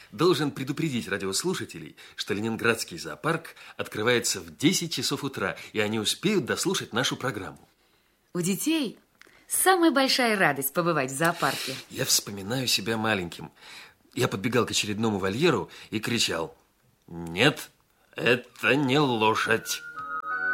должен предупредить радиослушателей, что Ленинградский зоопарк открывается в 10 часов утра, и они успеют дослушать нашу программу. У детей самая большая радость побывать в зоопарке. Я вспоминаю себя маленьким. Я подбегал к очередному вольеру и кричал: «Нет, это не лошадь».